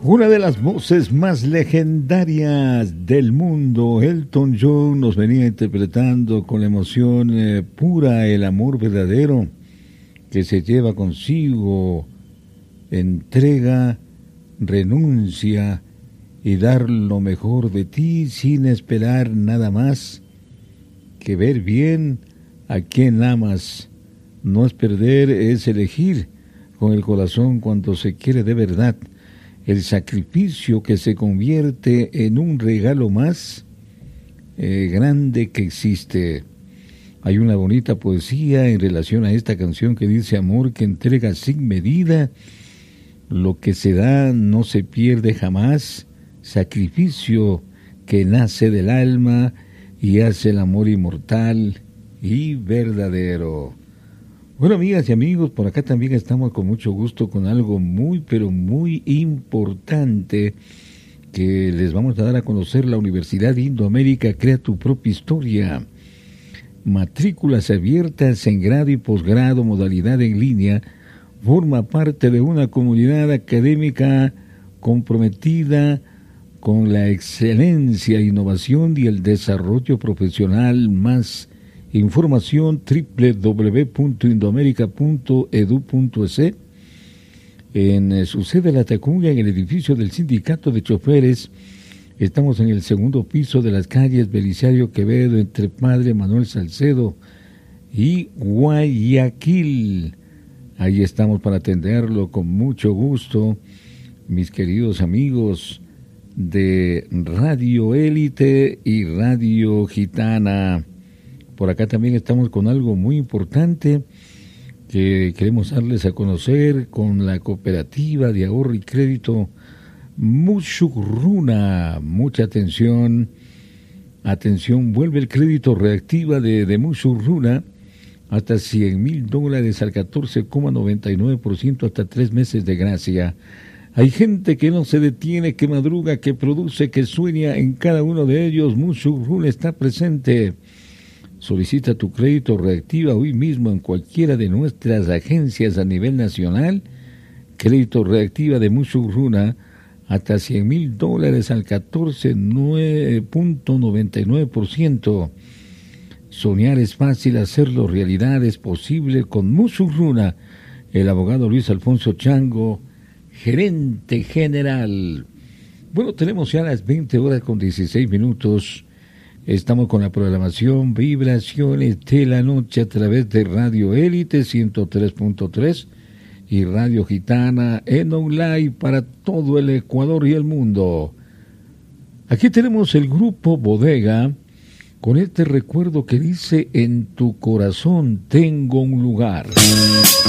Una de las voces más legendarias del mundo, Elton John, nos venía interpretando con la emoción pura el amor verdadero que se lleva consigo entrega, renuncia y dar lo mejor de ti sin esperar nada más que ver bien a quien amas. No es perder, es elegir con el corazón cuando se quiere de verdad. El sacrificio que se convierte en un regalo más grande que existe. Hay una bonita poesía en relación a esta canción que dice: amor que entrega sin medida, lo que se da no se pierde jamás, sacrificio que nace del alma y hace el amor inmortal y verdadero. Bueno, amigas y amigos, por acá también estamos con mucho gusto con algo muy, pero muy importante que les vamos a dar a conocer. La Universidad Indoamérica Crea tu propia historia. Matrículas abiertas en grado y posgrado, modalidad en línea. Forma parte de una comunidad académica comprometida con la excelencia, innovación y el desarrollo profesional. Más información www.indoamerica.edu.es. En su sede La Tacunga, en el edificio del Sindicato de Choferes. Estamos en el segundo piso de las calles Belisario Quevedo, entre Padre Manuel Salcedo y Guayaquil. Ahí estamos para atenderlo con mucho gusto, mis queridos amigos de Radio Élite y Radio Gitana. Por acá también estamos con algo muy importante que queremos darles a conocer con la cooperativa de ahorro y crédito Musurruna. Mucha atención, vuelve el crédito reactiva de Musurruna hasta $100,000 al 14,99% hasta 3 meses de gracia. Hay gente que no se detiene, que madruga, que produce, que sueña. En cada uno de ellos Musurruna está presente. Solicita tu crédito reactiva hoy mismo en cualquiera de nuestras agencias a nivel nacional. Crédito reactiva de Musurruna hasta $100,000 al 14,99%. Soñar es fácil, hacerlo realidad es posible con Musurruna. El abogado Luis Alfonso Chango, gerente general. Bueno, tenemos ya las 20:16. Estamos con la programación Vibraciones de la Noche a través de Radio Élite 103.3 y Radio Gitana en online para todo el Ecuador y el mundo. Aquí tenemos el grupo Bodega con este recuerdo que dice: en tu corazón tengo un lugar.